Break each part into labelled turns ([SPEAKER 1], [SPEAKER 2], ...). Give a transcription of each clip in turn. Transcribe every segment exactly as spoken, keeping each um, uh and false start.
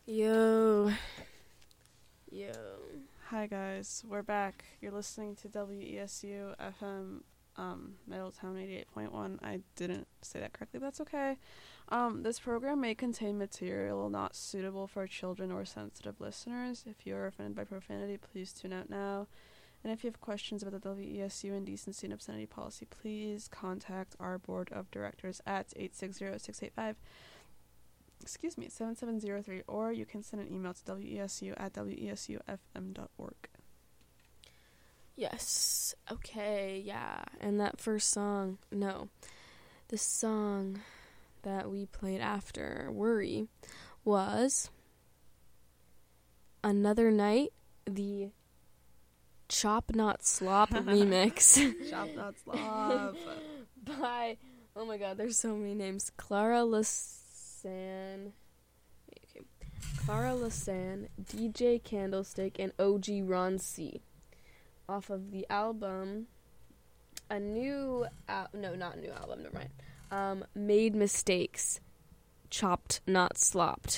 [SPEAKER 1] Yo. Yo.
[SPEAKER 2] Hi guys, we're back. You're listening to W E S U F M, um, Middletown eighty-eight point one. I didn't say that correctly, but that's okay. Um, this program may contain material not suitable for children or sensitive listeners. If you are offended by profanity, please tune out now. And if you have questions about the W E S U indecency and obscenity policy, please contact our board of directors at eight six zero, six eight five excuse me, seven seven zero three, or you can send an email to W E S U at W E S U F M dot org.
[SPEAKER 1] Yes. Okay, yeah. And that first song, no. The song that we played after Worry was Another Night, the Chop Not Slop remix.
[SPEAKER 2] Chop Not Slop.
[SPEAKER 1] By, oh my god, there's so many names. Clara Lasan, okay. Clara Lasan, D J Candlestick, and O G Ron C. Off of the album, a new, al- no, not a new album, never mind. Um, Made Mistakes, Chopped Not Slopped.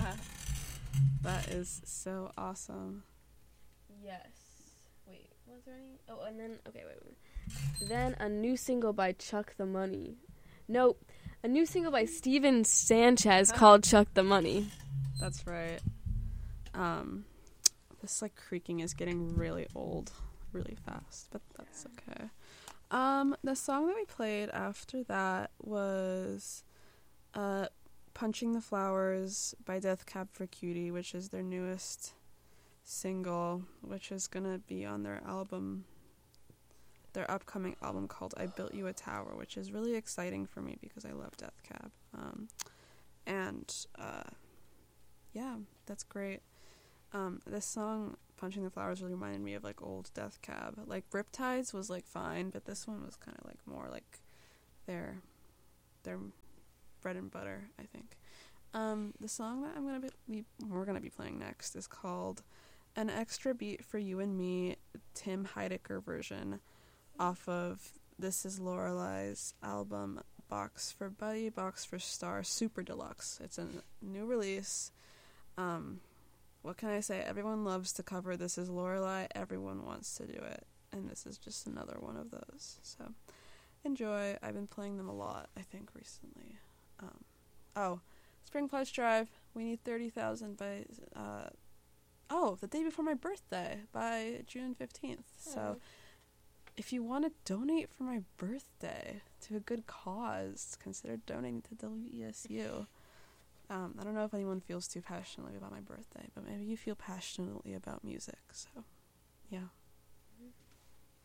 [SPEAKER 2] That is so awesome.
[SPEAKER 1] Yes. Wait, was there any? Oh, and then, okay, wait, wait. Then a new single by Chuck the Money. Nope. A new single by Steven Sanchez called Chuck the Money.
[SPEAKER 2] That's right. Um, this, like, creaking is getting really old really fast, but that's okay. Um, the song that we played after that was uh, Punching the Flowers by Death Cab for Cutie, which is their newest single, which is gonna be on their album, their upcoming album called I Built You a Tower, which is really exciting for me because I love Death Cab. Um, and, uh, yeah, that's great. Um, this song, Punching the Flowers, really reminded me of, like, old Death Cab. Like, Riptides was, like, fine, but this one was kind of, like, more, like, their, their bread and butter, I think. Um, the song that I'm gonna be, we're gonna be playing next is called An Extra Beat for You and Me, Tim Heidecker version, off of This Is Lorelei's album Box for Buddy, Box for Star, Super Deluxe. It's a new release. Um, what can I say? Everyone loves to cover This Is Lorelei. Everyone wants to do it. And this is just another one of those. So, enjoy. I've been playing them a lot, I think, recently. Um, oh, Spring Pledge Drive, We Need thirty thousand by, uh, oh, The Day Before My Birthday by June fifteenth.
[SPEAKER 1] Oh.
[SPEAKER 2] So, if you want to donate for my birthday to a good cause, consider donating to W E S U. Um, I don't know if anyone feels too passionately about my birthday, but maybe you feel passionately about music, so, yeah.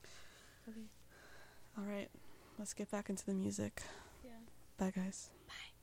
[SPEAKER 1] Okay.
[SPEAKER 2] All right, let's get back into the music.
[SPEAKER 1] Yeah.
[SPEAKER 2] Bye, guys.
[SPEAKER 1] Bye.